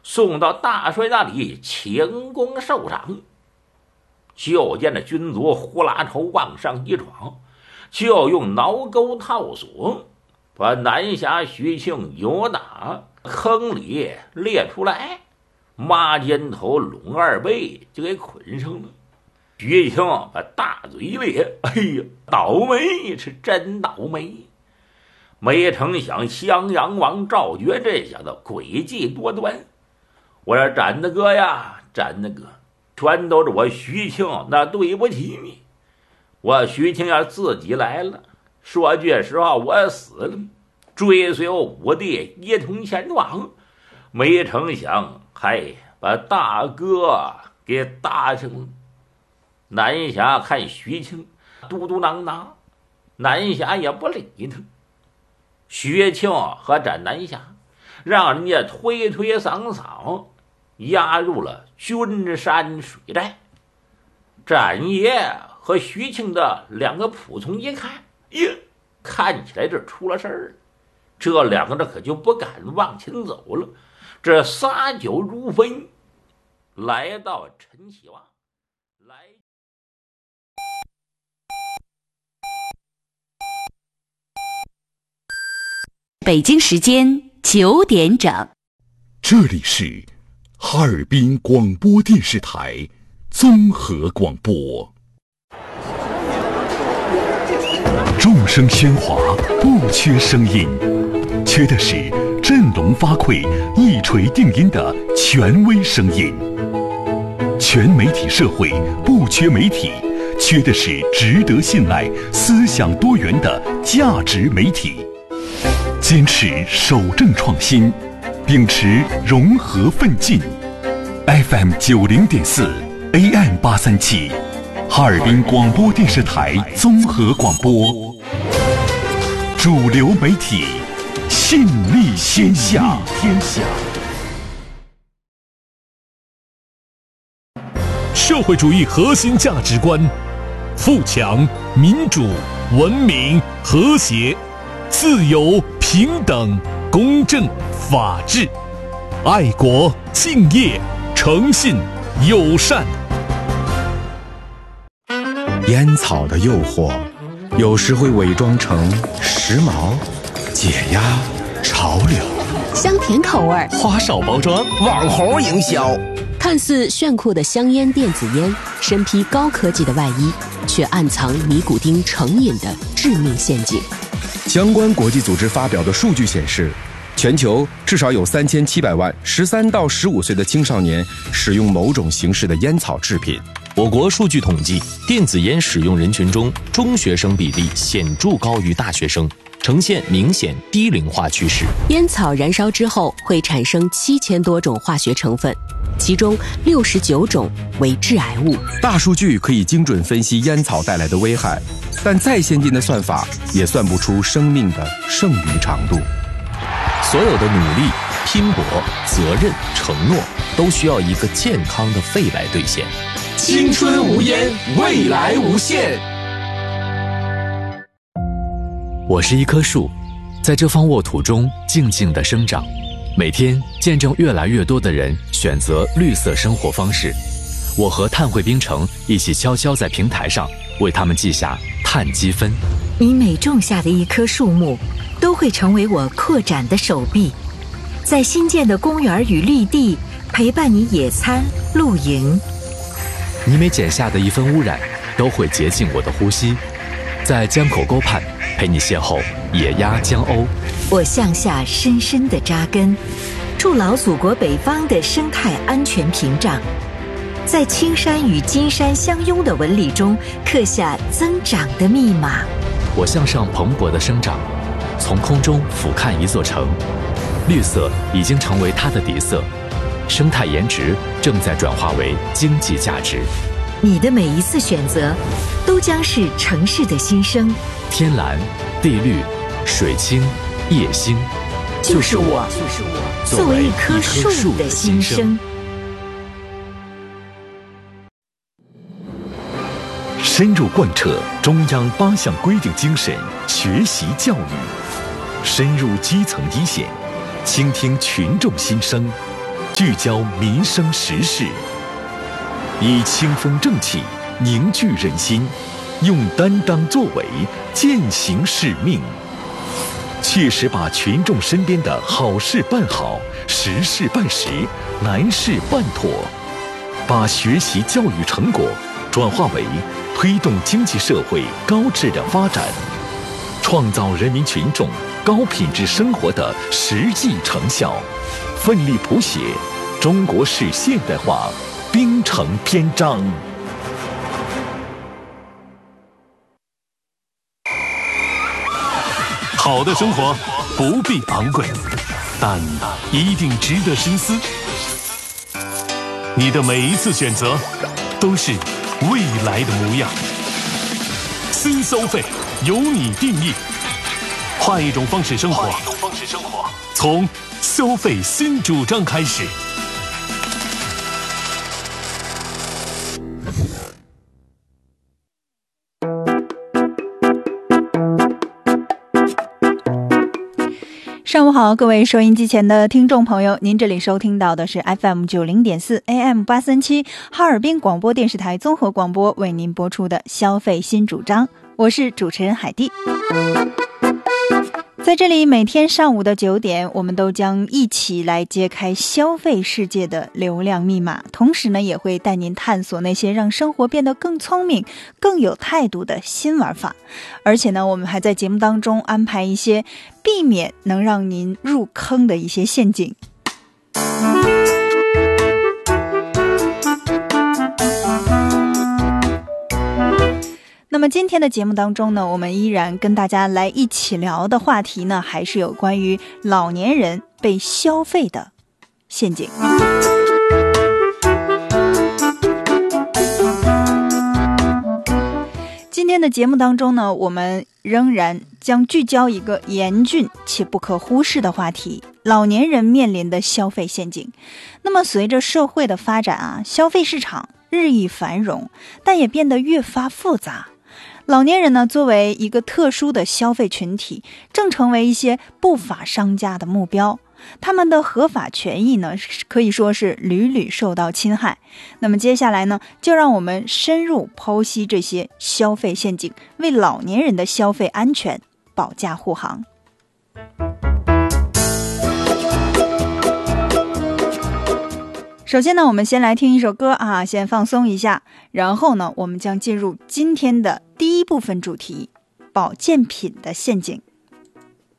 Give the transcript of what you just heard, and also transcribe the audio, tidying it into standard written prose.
送到大帅那里请功受赏。就见那军卒呼啦头往上一闯，就用挠钩套索把南侠徐庆由打坑里列出来，抹肩头拢二背就给捆上了。徐庆把大嘴咧，哎呀，倒霉是真倒霉！没成想襄阳王赵觉这小子诡计多端，我说展大哥呀，展大哥，全都是我徐庆那对不起你。我徐庆要自己来了，说句实话，我死了，追随我五弟一同前往，没成想还把大哥给搭上了。南侠看徐庆嘟嘟囔囔，南侠也不理他。徐庆和展南侠让人家推推搡搡押入了君山水寨。展爷和徐庆的两个仆从一看，耶，看起来这出了事儿了。这两个人可就不敢往前走了，这撒酒如焚，来到陈启旺。 北京时间9点整， 这里是哈尔滨广播电视台综合广播。众声喧哗，不缺声音，缺的是振聋发聩、一锤定音的权威声音。全媒体社会不缺媒体，缺的是值得信赖、思想多元的价值媒体。坚持守正创新，秉持融合奋进。FM 90.4 AM 837，哈尔滨广播电视台综合广播，主流媒体，信力天下。 社会主义核心价值观：富强、民主、文明、和谐、自由、平等、公正、法治、爱国、敬业、诚信、友善。 烟草的诱惑有时会伪装成时髦、解压、潮流， 香甜口味， 花哨包装，网红营销。 看似炫酷的香烟电子烟，身披高科技的外衣，却暗藏尼古丁成瘾的致命陷阱。 相关国际组织发表的数据显示，全球至少有3700万13到15岁的青少年使用某种形式的烟草制品。 我国数据统计，电子烟使用人群中，中学生比例显著高于大学生，呈现明显低龄化趋势。 烟草燃烧之后会产生7000多种化学成分，其中69种为致癌物。 大数据可以精准分析烟草带来的危害，但再先进的算法也算不出生命的剩余长度。 所有的努力、拼搏、责任、承诺，都需要一个健康的肺来兑现。 青春无烟，未来无限。 我是一棵树，在这方沃土中静静地生长，每天见证越来越多的人选择绿色生活方式。我和碳汇冰城一起悄悄在平台上为他们记下碳积分。 你每种下的一棵树木，都会成为我扩展的手臂，在新建的公园与绿地陪伴你野餐、露营。 你每剪下的一分污染，都会洁净我的呼吸，在江口沟畔陪你邂逅野鸭、江鸥。 我向下深深地扎根，筑牢祖国北方的生态安全屏障，在青山与金山相拥的纹理中刻下增长的密码。 我向上蓬勃的生长，从空中俯瞰一座城，绿色已经成为它的底色，生态颜值正在转化为经济价值。 你的每一次选择，都将是城市的新生。 天蓝、地绿、水清、夜星， 就是我作为一棵树的新生。 深入贯彻中央8项规定精神，学习教育，深入基层一线，倾听群众心声， 聚焦民生时事，以清风正气凝聚人心，用担当作为践行使命，切实把群众身边的好事办好，实事办实，难事办妥，把学习教育成果转化为推动经济社会高质量发展，创造人民群众高品质生活的实际成效，奋力谱写中国式现代化兵程篇章。 好的生活不必昂贵，但一定值得深思。你的每一次选择都是未来的模样。新消费由你定义，换一种方式生活，从消费新主张开始。 上午好，各位收音机前的听众朋友，您这里收听到的是 FM90.4 AM837 哈尔滨广播电视台综合广播为您播出的消费新主张，我是主持人海蒂。在这里每天上午的9点，我们都将一起来揭开消费世界的流量密码，同时呢也会带您探索那些让生活变得更聪明更有态度的新玩法。而且呢我们还在节目当中安排一些避免能让您入坑的一些陷阱。那么今天的节目当中呢，我们依然跟大家来一起聊的话题呢，还是有关于老年人被消费的陷阱。今天的节目当中呢，我们仍然将聚焦一个严峻且不可忽视的话题：老年人面临的消费陷阱。那么随着社会的发展啊，消费市场日益繁荣，但也变得越发复杂。老年人呢，作为一个特殊的消费群体，正成为一些不法商家的目标。他们的合法权益呢，可以说是屡屡受到侵害。那么接下来呢，就让我们深入剖析这些消费陷阱，为老年人的消费安全保驾护航。首先呢，我们先来听一首歌啊，先放松一下，然后呢，我们将进入今天的第一部分主题：保健品的陷阱。